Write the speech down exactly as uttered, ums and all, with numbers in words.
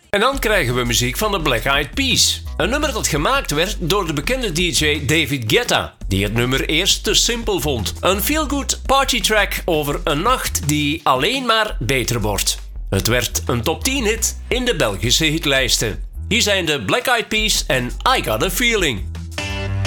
En dan krijgen we muziek van de Black Eyed Peas. Een nummer dat gemaakt werd door de bekende D J David Guetta, die het nummer eerst te simpel vond. Een feel-good partytrack over een nacht die alleen maar beter wordt. Het werd een top tien hit in de Belgische hitlijsten. Hier zijn de Black Eyed Peas en I Got a Feeling.